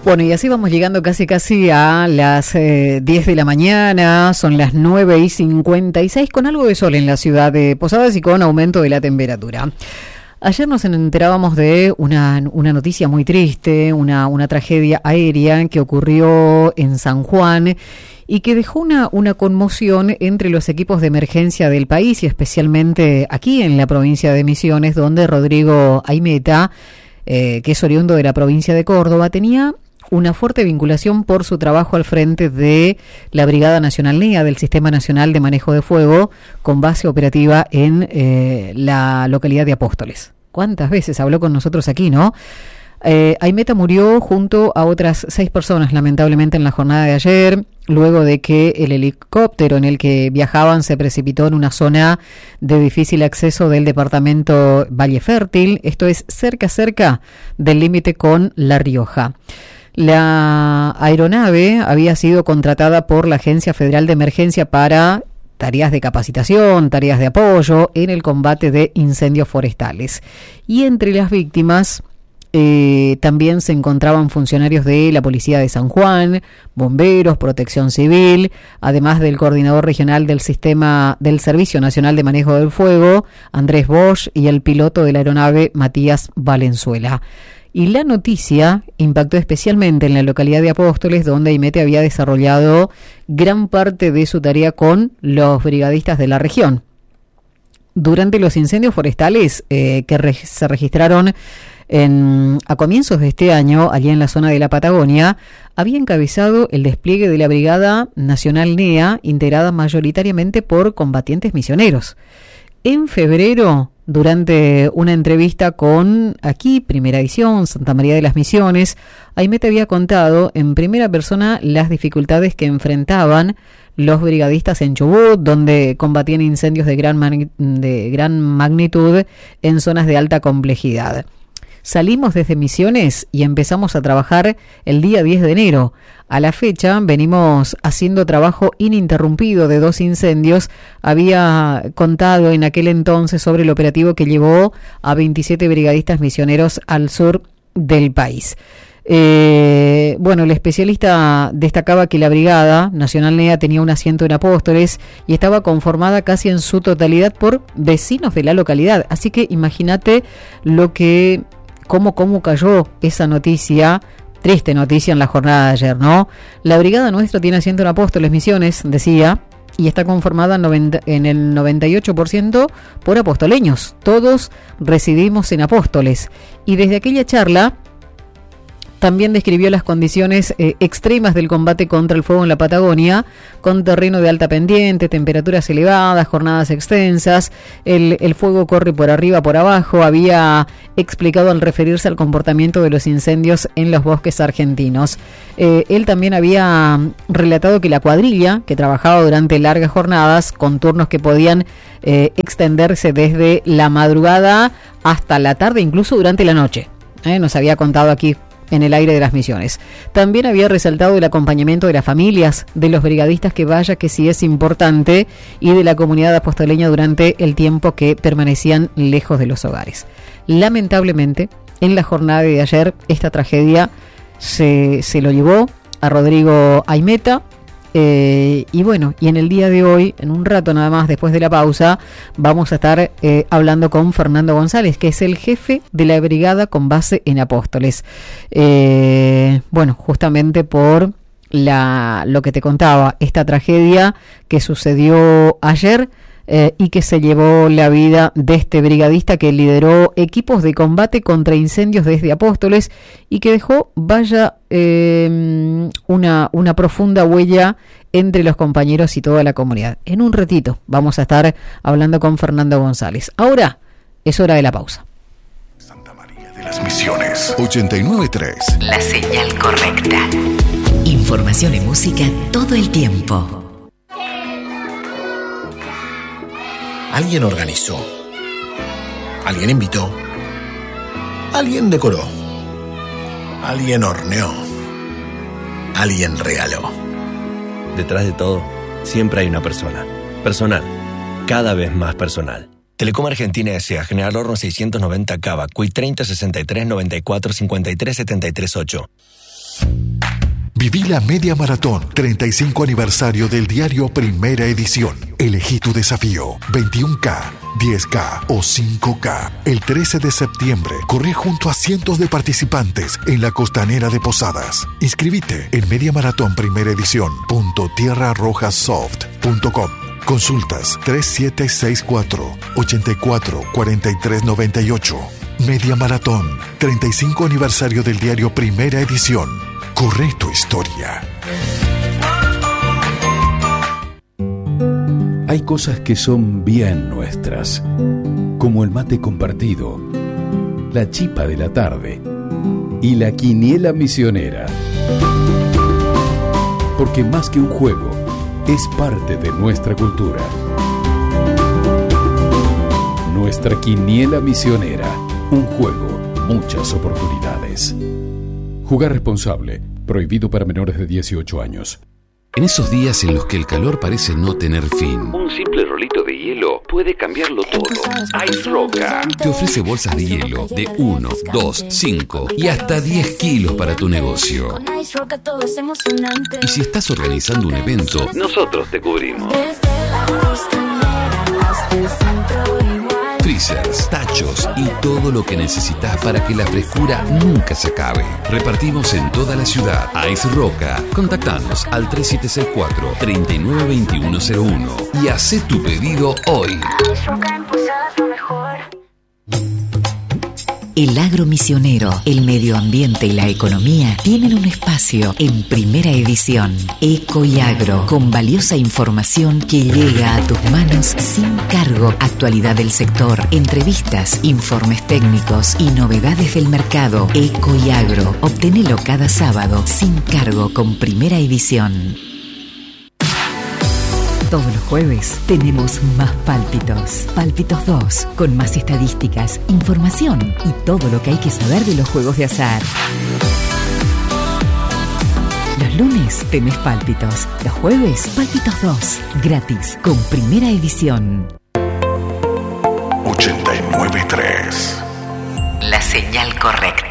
Bueno, y así vamos llegando casi a las 10 de la mañana, son las 9:56, con algo de sol en la ciudad de Posadas y con aumento de la temperatura. Ayer nos enterábamos de una noticia muy triste, una tragedia aérea que ocurrió en San Juan y que dejó una conmoción entre los equipos de emergencia del país y especialmente aquí en la provincia de Misiones, donde Rodrigo Aimeta, que es oriundo de la provincia de Córdoba, tenía una fuerte vinculación por su trabajo al frente de la Brigada Nacional NEA del Sistema Nacional de Manejo de Fuego, con base operativa en la localidad de Apóstoles. ¿Cuántas veces habló con nosotros aquí, no? Aimeta murió junto a otras 6 personas, lamentablemente, en la jornada de ayer, luego de que el helicóptero en el que viajaban se precipitó en una zona de difícil acceso del departamento Valle Fértil, esto es cerca del límite con La Rioja. La aeronave había sido contratada por la Agencia Federal de Emergencia para tareas de capacitación, tareas de apoyo en el combate de incendios forestales. Y entre las víctimas también se encontraban funcionarios de la Policía de San Juan, bomberos, Protección Civil, además del coordinador regional del Sistema del Servicio Nacional de Manejo del Fuego, Andrés Bosch, y el piloto de la aeronave, Matías Valenzuela. Y la noticia impactó especialmente en la localidad de Apóstoles, donde Aimeta había desarrollado gran parte de su tarea con los brigadistas de la región. Durante los incendios forestales que se registraron a comienzos de este año, allí en la zona de la Patagonia, había encabezado el despliegue de la Brigada Nacional NEA, integrada mayoritariamente por combatientes misioneros. En febrero, durante una entrevista con aquí, Primera Edición, Santa María de las Misiones, Aimeta había contado en primera persona las dificultades que enfrentaban los brigadistas en Chubut, donde combatían incendios de gran magnitud en zonas de alta complejidad. Salimos desde Misiones y empezamos a trabajar el día 10 de enero. A la fecha venimos haciendo trabajo ininterrumpido de 2 incendios. Había contado en aquel entonces sobre el operativo que llevó a 27 brigadistas misioneros al sur del país. Bueno, el especialista destacaba que la Brigada Nacional NEA tenía un asiento en Apóstoles y estaba conformada casi en su totalidad por vecinos de la localidad. Así que imagínate cómo cayó esa noticia, triste noticia en la jornada de ayer, ¿no? La brigada nuestra tiene asiento en Apóstoles Misiones, decía, y está conformada en el 98% por apostoleños. Todos residimos en Apóstoles. Y desde aquella charla también describió las condiciones extremas del combate contra el fuego en la Patagonia, con terreno de alta pendiente, temperaturas elevadas, jornadas extensas, el fuego corre por arriba, por abajo. Había explicado al referirse al comportamiento de los incendios en los bosques argentinos. Él también había relatado que la cuadrilla, que trabajaba durante largas jornadas, con turnos que podían extenderse desde la madrugada hasta la tarde, incluso durante la noche. Nos había contado aquí en el aire de las Misiones. También había resaltado el acompañamiento de las familias de los brigadistas, que vaya que sí es importante, y de la comunidad apostoleña durante el tiempo que permanecían lejos de los hogares. Lamentablemente, en la jornada de ayer, esta tragedia se lo llevó a Rodrigo Aimeta. Y bueno, y en el día de hoy, en un rato nada más después de la pausa, vamos a estar hablando con Fernando González, que es el jefe de la brigada con base en Apóstoles. Bueno, justamente por lo que te contaba, esta tragedia que sucedió ayer y que se llevó la vida de este brigadista que lideró equipos de combate contra incendios desde Apóstoles y que dejó, una profunda huella entre los compañeros y toda la comunidad. En un ratito vamos a estar hablando con Fernando González. Ahora es hora de la pausa. Santa María de las Misiones 89.3. La señal correcta. Información y música todo el tiempo. Alguien organizó, alguien invitó, alguien decoró, alguien horneó, alguien regaló. Detrás de todo, siempre hay una persona. Personal, cada vez más personal. Telecom Argentina S.A. General Horno 690 Cava, CUI 30 63 94 53 73 8. Viví la Media Maratón 35 aniversario del diario Primera Edición. Elegí tu desafío, 21K, 10K o 5K. El 13 de septiembre corre junto a cientos de participantes en la costanera de Posadas. Inscribite en mediamaratonprimeraedición.tierrarrojasoft.com. Consultas 3764 84 43 98. Media Maratón 35 aniversario del diario Primera Edición. Corre tu historia. Hay cosas que son bien nuestras, como el mate compartido, la chipa de la tarde y la quiniela misionera. Porque más que un juego, es parte de nuestra cultura. Nuestra quiniela misionera, un juego, muchas oportunidades. Jugar responsable, prohibido para menores de 18 años. En esos días en los que el calor parece no tener fin, un simple rolito de hielo puede cambiarlo todo. Ice Roca te ofrece bolsas de hielo de 1, 2, 5 y hasta 10 kilos para tu negocio. Y si estás organizando un evento, nosotros te cubrimos. Freezers, tachos y todo lo que necesitas para que la frescura nunca se acabe. Repartimos en toda la ciudad. Ice Roca. Contactanos al 3764-392101 y haz tu pedido hoy. El agro misionero, el medio ambiente y la economía tienen un espacio en Primera Edición. Eco y Agro, con valiosa información que llega a tus manos sin cargo. Actualidad del sector, entrevistas, informes técnicos y novedades del mercado. Eco y Agro, obténelo cada sábado sin cargo con Primera Edición. Todos los jueves tenemos más Pálpitos. Pálpitos 2, con más estadísticas, información y todo lo que hay que saber de los juegos de azar. Los lunes tenés Pálpitos. Los jueves, Pálpitos 2, gratis, con Primera Edición. 89.3. La señal correcta.